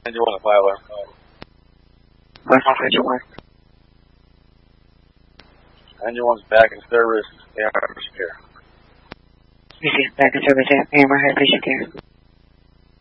Engine 1 to 5 What's off Engine 1? Engine 1's back in service. AMR repair. This is back in service. AMR repair.